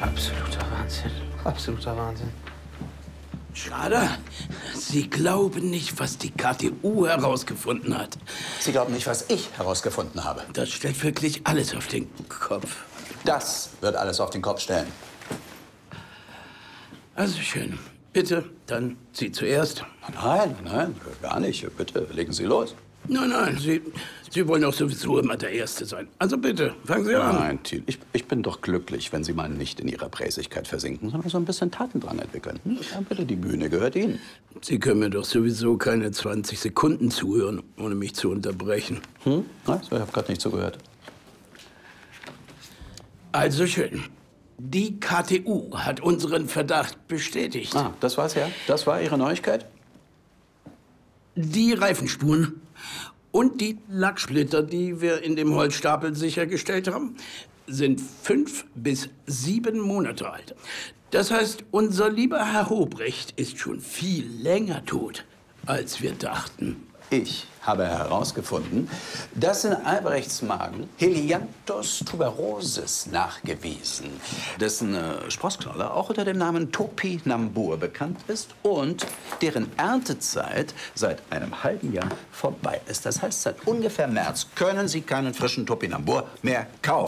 Absoluter Wahnsinn. Absoluter Wahnsinn. Schrader, Sie glauben nicht, was die KTU herausgefunden hat. Sie glauben nicht, was ich herausgefunden habe. Das stellt wirklich alles auf den Kopf. Das wird alles auf den Kopf stellen. Also schön. Bitte, dann Sie zuerst. Nein, nein, gar nicht. Bitte, legen Sie los. Nein, nein, Sie wollen doch sowieso immer der Erste sein. Also bitte, fangen Sie an. Nein, Thiel, ich bin doch glücklich, wenn Sie mal nicht in Ihrer Präsigkeit versinken, sondern so ein bisschen Tatendrang entwickeln. Ja, bitte, die Bühne gehört Ihnen. Sie können mir doch sowieso keine 20 Sekunden zuhören, ohne mich zu unterbrechen. Was? Ich habe gerade nicht zugehört. Also schön. Die KTU hat unseren Verdacht bestätigt. Ah, das war's ja? Das war Ihre Neuigkeit? Die Reifenspuren und die Lacksplitter, die wir in dem Holzstapel sichergestellt haben, sind 5 bis 7 Monate alt. Das heißt, unser lieber Herr Hobrecht ist schon viel länger tot, als wir dachten. Ich habe herausgefunden, dass in Albrechts Magen Helianthus tuberosus nachgewiesen, dessen Sprosszknolle auch unter dem Namen Topinambur bekannt ist und deren Erntezeit seit einem halben Jahr vorbei ist. Das heißt, seit ungefähr März können Sie keinen frischen Topinambur mehr kaufen.